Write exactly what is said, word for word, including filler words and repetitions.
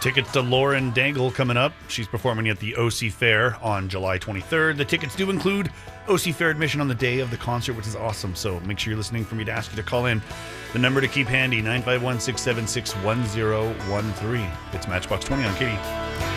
Tickets to Lauren Dangle coming up. She's performing at the O C Fair on July twenty-third. The tickets do include O C Fair admission on the day of the concert, which is awesome. So make sure you're listening for me to ask you to call in. The number to keep handy, nine five one, six seven six, one zero one three. It's Matchbox twenty on Katie.